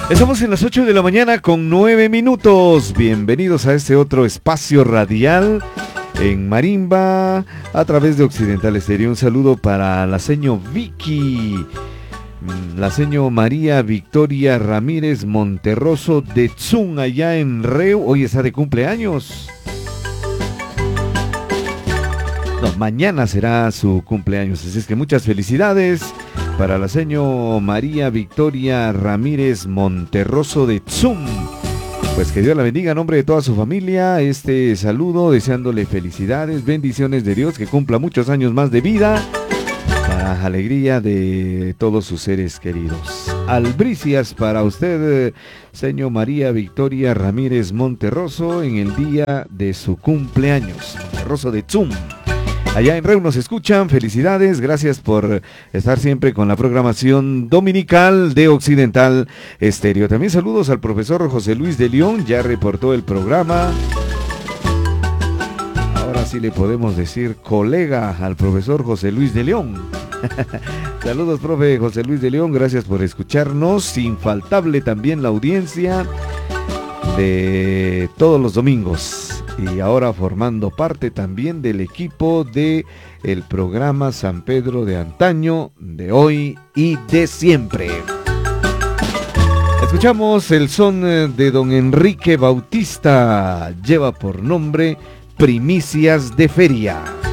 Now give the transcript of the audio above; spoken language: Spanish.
Estamos en las 8 de la mañana con 9 minutos. Bienvenidos a este otro espacio radial en Marimba a través de Occidental Estéreo. Un saludo para la seño Vicky, la seño María Victoria Ramírez Monterroso de Tzun, allá en Reu. Hoy está de cumpleaños. No, mañana será su cumpleaños, así es que muchas felicidades para la seño María Victoria Ramírez Monterroso de Tzum. Pues que Dios la bendiga en nombre de toda su familia. Este saludo deseándole felicidades, bendiciones de Dios, que cumpla muchos años más de vida para alegría de todos sus seres queridos. Albricias para usted, señor María Victoria Ramírez Monterroso, en el día de su cumpleaños. Monterroso de Tzum. Allá en Reu nos escuchan, felicidades, gracias por estar siempre con la programación dominical de Occidental Estéreo. También saludos al profesor José Luis de León, ya reportó el programa. Ahora sí le podemos decir colega al profesor José Luis de León. Saludos, profe José Luis de León, gracias por escucharnos. Infaltable también la audiencia de todos los domingos. Y ahora formando parte también del equipo de el programa San Pedro de antaño, de hoy y de siempre. Escuchamos el son de don Enrique Bautista, lleva por nombre Primicias de Feria.